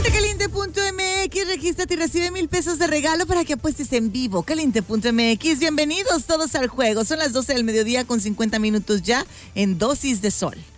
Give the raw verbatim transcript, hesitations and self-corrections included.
Entra a caliente punto m x, regístrate y recibe mil pesos de regalo para que apuestes en vivo. caliente punto m x, bienvenidos todos al juego. Son las doce del mediodía con cincuenta minutos ya en Dosis de Sol.